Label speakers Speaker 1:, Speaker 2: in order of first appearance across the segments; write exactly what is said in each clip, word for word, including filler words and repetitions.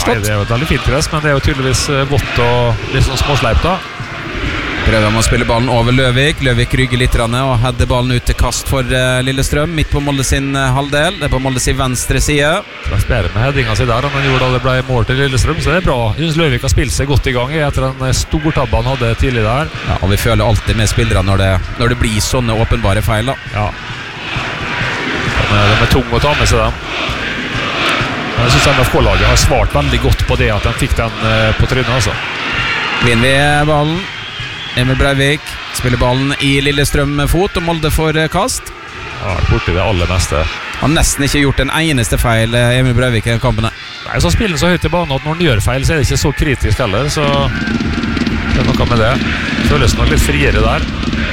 Speaker 1: misforstått?
Speaker 2: Nei, det er jo et veldig fint gress, men det er jo tydeligvis vått og litt sånn småsleip da.
Speaker 1: Prøver de å spille ballen over Løvik. Løvik rygger litt og hadde ballen ut til kast for uh, Lillestrøm, midt på Molde sin uh, halvdel. Det er på Molde sin venstre side.
Speaker 2: Det er bedre med headinga si der, han gjorde da det ble mål til Lillestrøm, så det er bra. Jeg synes Løvik har spilt seg godt i gang etter den stortabben han hadde tidlig der.
Speaker 1: Ja, og vi føler alltid med spillere når det, når det blir sånne åpenbare feil da.
Speaker 2: Ja. De er, de er tung å ta med seg dem. Men jeg synes M F K-laget har svart veldig godt på det at de fikk den uh, på trynet altså.
Speaker 1: Vinner vi ballen. Emil Breivik spiller ballen i Lillestrøm med fot, og Molde får kast.
Speaker 2: Ja, borti det aller meste.
Speaker 1: Han har nesten ikke gjort en eneste feil, Emil Breivik, i den kampen.
Speaker 2: Nei, så spiller han så høyt i banen at når han gjør feil, så er det ikke så kritisk heller, så det er noe med det. Føles noe litt friere der.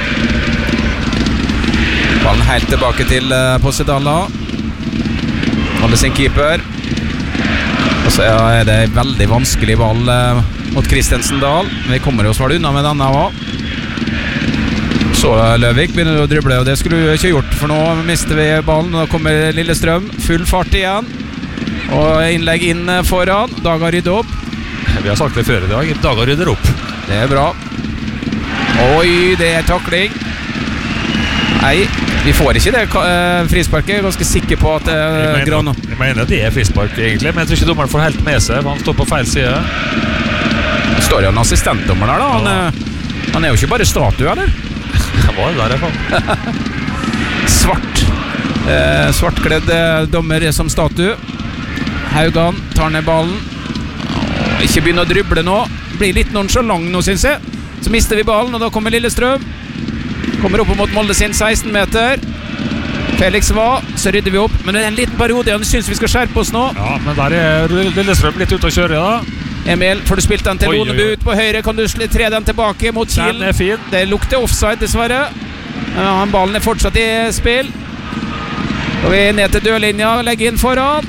Speaker 1: Ballen helt tilbake til Posedala. Molde sin keeper. Og så er det en veldig vanskelig ball mot Kristensen Dahl. Vi kommer jo svart unna med denne også. Så Løvik begynner å drible, og det skulle du ikke gjort, for nå mister vi ballen. Nå kommer Lillestrøm, full fart igjen, og innlegg inn foran. Dag har ryddet opp.
Speaker 2: Vi har sagt det før i dag, Dag har ryddet opp.
Speaker 1: Det er bra. Oi, det er takling. Nei, vi får ikke det uh, frisparket. Jeg er ganske sikker på at det er Grano.
Speaker 2: Jeg mener det er frispark egentlig, men jeg tror ikke dommeren får helt med seg, for han står på feil side.
Speaker 1: Det står jo en assistentdommer der da. Han, ja. Han er jo ikke bare statue, eller?
Speaker 2: Han var der i hvert fall.
Speaker 1: Svart eh, Svartkledd eh, dommer som statue. Haugan tar ned ballen. Åh, ikke begynne å drible nå. Blir litt nonchalant nå, synes jeg. Så mister vi ballen, og da kommer Lillestrøm. Kommer opp mot Molde sin seksten meter. Felix var, så rydder vi opp. Men det er en liten periode, han synes vi skal skjerpe oss nå.
Speaker 2: Ja, men der er Lillestrøm litt ute å kjøre da.
Speaker 1: Emil, får du spilt den til Lonebu ut på høyre? Kan du tre den tilbake mot Kiel?
Speaker 2: Den er fin.
Speaker 1: Det lukter offside dessverre. Ja, ballen er fortsatt i spill. Og vi er ned til dørlinja, legger inn foran.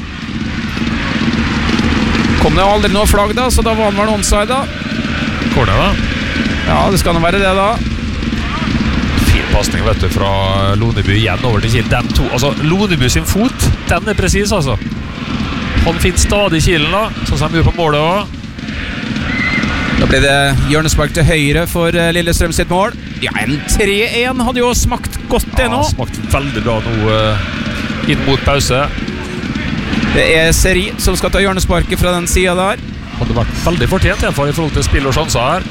Speaker 1: Kom det aldri noe flagg da, så da var han vel onside da.
Speaker 2: Corner da?
Speaker 1: Ja, det skal nå være det da.
Speaker 2: Fin passning, vet du, fra Lonebu igjen over til Kiel. Den to, altså Lonebu sin fot, den er presis altså. Han finner stadig Kielen da, sånn som han gjør på målet også.
Speaker 1: Da blir det hjørnespark til høyre for Lillestrøm sitt mål. Ja, en tre en hadde jo smakt godt det nå.
Speaker 2: Ja, smakt veldig bra nå uh, inn mot pause.
Speaker 1: Det er Seri som skal ta hjørnesparket fra den siden der.
Speaker 2: Hadde vært veldig fortjent i hvert fall i forhold til spill og sjanser her.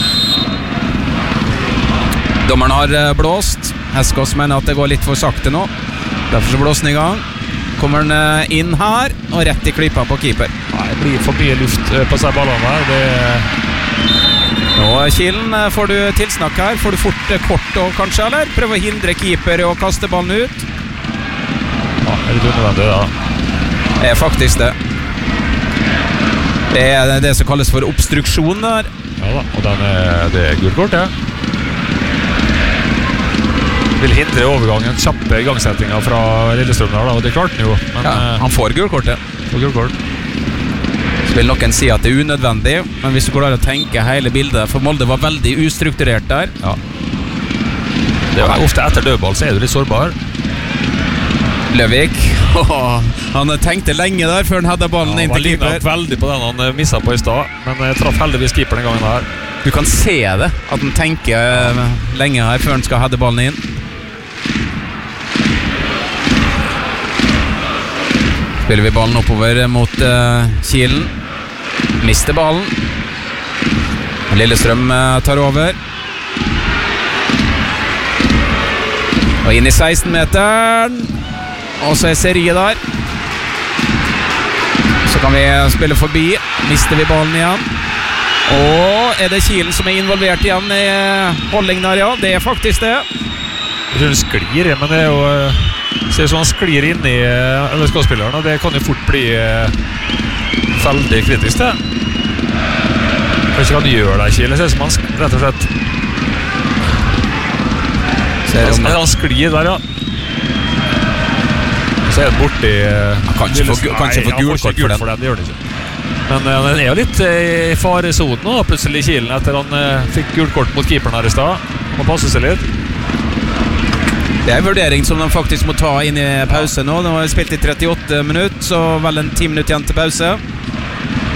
Speaker 1: Dommeren har blåst. Heskås mener at det går litt for sakte nå. Derfor så blåser den i gang. Kommer den inn her og rett i klippa på keeper.
Speaker 2: Nei, det blir for mye luft på seg ballene her. Det...
Speaker 1: Nå, Kielen, får du tilsnakk her. Får du fort kort og kanskje, eller? Prøv å hindre keeper og kaste ballen ut.
Speaker 2: Ja, er det unødvendig da?
Speaker 1: Det er faktisk det. Det er det som kalles for obstruksjon der.
Speaker 2: Ja da, og den er, det er gult kort, ja. Vil hindre overgangen, kjappe igangsettinger fra Lillestrøm der da, og det klarte han jo. Men,
Speaker 1: ja, han får gult kort, ja.
Speaker 2: Får gult kort.
Speaker 1: Så vil noen si at det er unødvendig, men hvis du går der og tenker hele bildet, for Molde var veldig ustrukturert der.
Speaker 2: Ja. Det er ofte etter dødball, så er du litt sårbar.
Speaker 1: Løvik, han tenkte lenge der før han hadde ballen
Speaker 2: ja,
Speaker 1: inn til keeper.
Speaker 2: Han veldig på den han misset på i sted, men jeg traff heldigvis keeper den gangen her.
Speaker 1: Du kan se det, at han tenker lenge her før han skal hadde ballen inn. Spiller vi ballen oppover mot uh, Kielen. Mister ballen. Lillestrøm uh, tar over. Og inn i seksten meteren. Og så er Serie der. Så kan vi spille forbi. Mister vi ballen igjen. Og er det Kielen som er involvert igjen i holdning der, ja? Det er faktisk det.
Speaker 2: Jeg tror det sklir, men det er jo... Ser ut som han sklir inn i L S K-spilleren, og det kan jo fort bli uh, veldig kritisk det. Kanskje han gjør det, Kiel. Det ser ut som han rett og slett ser han, han sklir der, ja. Så er han borti uh,
Speaker 1: Kanskje få gult kort for den.
Speaker 2: for den, det gjør det ikke. Men uh, den er jo litt uh, i faresonen nå, plutselig Kielen, etter han uh, fikk gult kort mot keeperen her i sted. Må passe seg litt.
Speaker 1: Det er en vurdering som de faktisk må ta inn i pause nå. De har spilt i trettiåtte minutter, så vel en ti minutter igjen til pause.